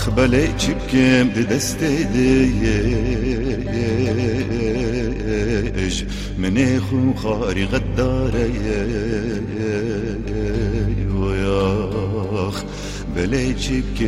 بله چیبکم ده دسته دیش منی خو خاری غداره ویاخ بله چیبکم